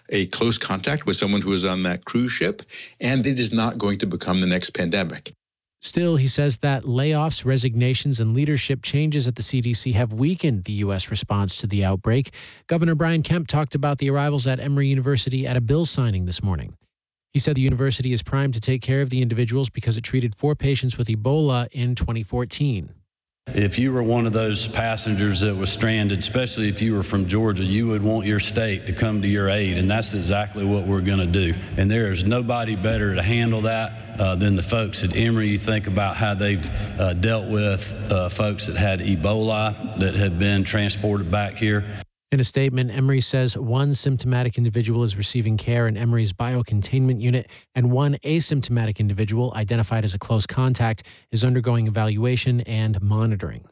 a close contact with someone who was on that cruise ship, and it is not going to become the next pandemic. Still, he says that layoffs, resignations, and leadership changes at the CDC have weakened the U.S. response to the outbreak. Governor Brian Kemp talked about the arrivals at Emory University at a bill signing this morning. He said the university is primed to take care of the individuals because it treated 4 patients with Ebola in 2014. If you were one of those passengers that was stranded, especially if you were from Georgia, you would want your state to come to your aid, and that's exactly what we're going to do. And there is nobody better to handle that than the folks at Emory. You think about how they've dealt with folks that had Ebola that have been transported back here. In a statement, Emory says 1 symptomatic individual is receiving care in Emory's biocontainment unit, and 1 asymptomatic individual, identified as a close contact, is undergoing evaluation and monitoring.